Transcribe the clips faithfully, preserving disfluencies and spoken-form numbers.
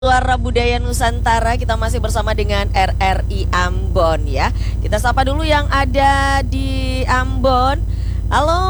Suara Budaya Nusantara, kita masih bersama dengan R R I Ambon ya. Kita sapa dulu yang ada di Ambon. Halo.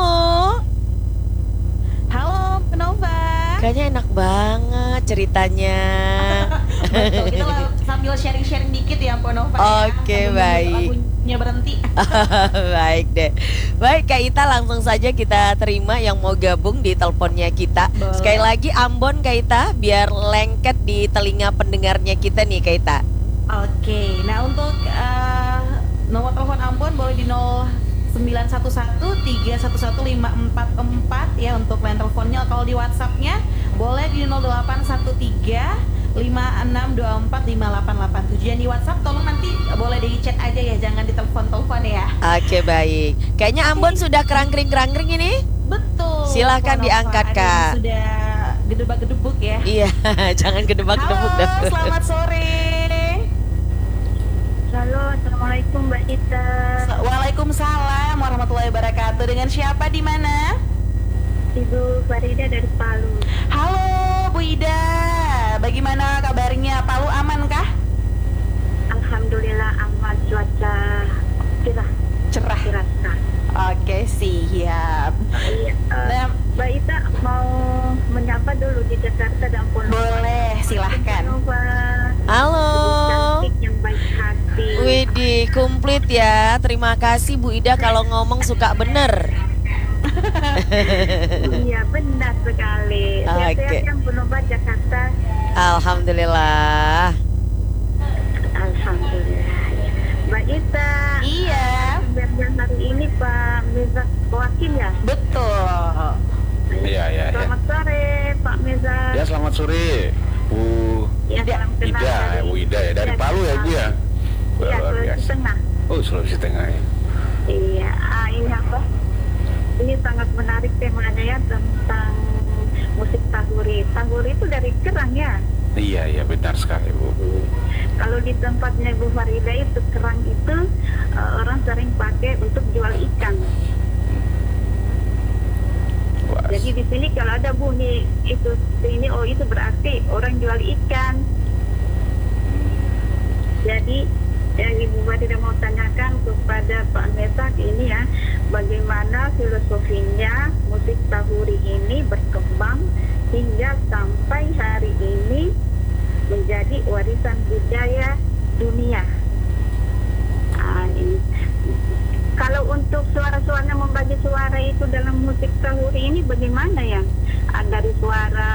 Halo, Nova. Kayaknya enak banget ceritanya. Betul, kita sambil sharing-sharing dikit ya, Nova. Oke, ya. baik. Lagunya berhenti. Baik deh. Baik Kak Ita, langsung saja kita terima yang mau gabung di teleponnya kita. Boleh. Sekali lagi Ambon Kak Ita, biar lengket di telinga pendengarnya kita nih Kak Ita. Oke, nah untuk uh, nomor telepon Ambon boleh di nol sembilan satu satu tiga satu satu lima empat empat ya untuk line teleponnya. Kalau di WhatsAppnya boleh di nol delapan satu tiga lima enam dua empat lima delapan delapan tujuh. Yang di WhatsApp tolong nanti boleh di chat aja ya, jangan di telepon-telepon ya. Oke, baik. Kayaknya Ambon sudah kerangkring-kerangkring ini. Betul. Silahkan Nova, diangkat ada yang Kak. Sudah gedebak-gedebuk ya. Iya, jangan gedebak-gedebuk. Halo, selamat sore. Halo, assalamualaikum Mbak Ita. Waalaikumsalam warahmatullahi wabarakatuh. Dengan siapa di mana? Ibu Farida dari Palu. Halo Bu Ida, bagaimana kabarnya? Palu aman kah? Alhamdulillah aman, cuaca cerah, Cerah. cerah. Oke, siap. Iya, eh, Nah, Mbak Ita mau menyapa dulu di Jakarta dan Pondok. boleh, silahkan. Nova. Halo. Cantik yang baik hati. Widih, komplit ya. Terima kasih Bu Ida kalau ngomong suka bener. Iya, benar sekali. Oke. Sehat-sehat yang Pondok Jakarta. Alhamdulillah. Alhamdulillah. Mbak Ita. Iya, Dan hari ini Pak Meza Wakil ya. betul. Iya, iya, iya. Selamat sore Pak Meza. Ya, selamat sore, Bu Ya, Ida. salam kenal Ida, dari- ya, Bu Ida ya, dari Iya, Palu ya, Bu ya. Iya, Luar Sulawesi biasa. Tengah. Oh, Sulawesi Tengah ya. Iya, ah, ini apa? Ini sangat menarik temanya ya tentang musik tahuri. Tahuri itu dari kerang ya. Iya, iya, benar sekali, Bu. Kalau di tempatnya Bu Farida itu kerang itu eh, orang sering pakai untuk jual ikan. Wah, Jadi di sini kalau ada bunyi itu ini oh itu berarti orang jual ikan. Jadi yang Ibu Farida mau tanyakan kepada Pak Mesak ini ya, bagaimana filosofinya musik tahuri ini berkembang hingga sampai hari ini menjadi warisan budaya dunia. Ah, ini. Kalau untuk suara-suaranya membagi suara itu dalam musik tahuri ini bagaimana ya? Ah, dari suara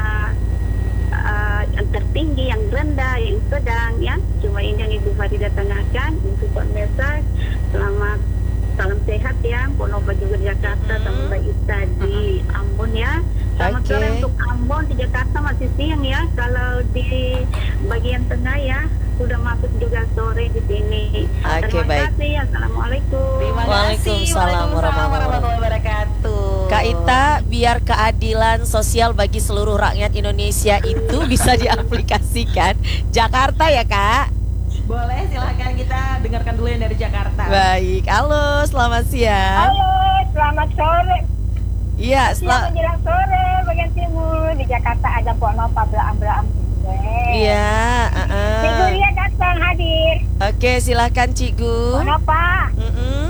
ah, yang tertinggi, yang rendah, yang sedang ya. Cuma ini yang Ibu Farida tanyakan untuk Pak Mesa. Selamat salam sehat ya, Ponova juga di Jakarta, sama Mbak Ita di Ambon ya. Selamat Oke. sore untuk Ambon, di Jakarta masih siang ya. Kalau di bagian tengah ya sudah masuk juga sore di sini. Oke, Terima baik. kasih. Assalamualaikum. Terima kasih. Waalaikumsalam warahmatullahi wabarakatuh. Kak Ita, biar keadilan sosial bagi seluruh rakyat Indonesia itu bisa diaplikasikan. Jakarta ya Kak? Boleh, silahkan kita dengarkan dulu yang dari Jakarta. Baik, halo, selamat siang. Halo, selamat sore. Iya, Siang sel- menjelang sore bagian timur di Jakarta ada Ponova belaam-belaam. iya, uh-uh. Ibu Lia datang hadir. Oke, silahkan Cigu. Ponova Mm-mm.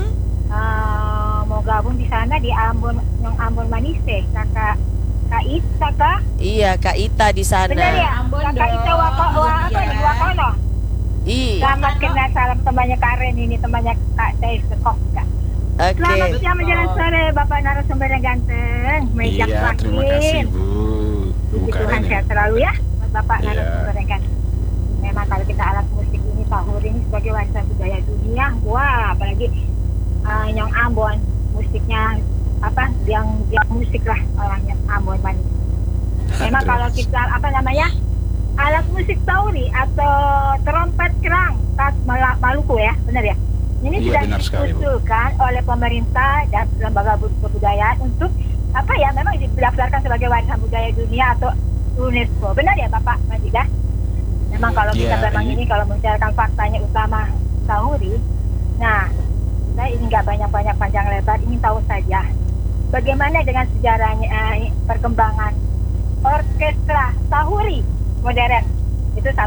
uh, mau gabung di sana di Ambon, yang Ambon Manise, kakak Kak Ita kak. Iya, Kak Ita di sana. Benar ya? Ambon Kakak dong. Ita Wako, wa, apa Iya. di Wakono. Ih, Selamat kenal, salam temannya Karen ini, temannya Kak Dave Sekok kak. oke. Selamat siang menjelang sore Bapak narasumber yang ganteng. Mejak Iya, terima kasih, Bu. Bu Puji Tuhan Karen ya. sehat selalu ya Bapak Iya. narasumber yang ganteng. Memang kalau kita alat musik ini tahun ini sebagai warisan budaya dunia, wah apalagi uh, yang Ambon musiknya apa yang yang musik lah orangnya Ambon Manis. Memang Terima kalau kasih. kita apa namanya alat musik tauri atau trompet kerang khas Mala- Maluku ya, benar ya? Ini Iya, sudah benar sekali, Bu. diusulkan oleh pemerintah dan lembaga bud- kebudayaan untuk apa ya? Memang didaftarkan sebagai warisan budaya dunia atau UNESCO. Benar ya, Bapak Majidah? Memang kalau kita Iya, memang ini- ini kalau menceritakan faktanya utama tauri. Nah, saya ini nggak banyak-banyak panjang lebar, ingin tahu saja bagaimana dengan sejarahnya eh, perkembangan orkestra tahuri modern Itu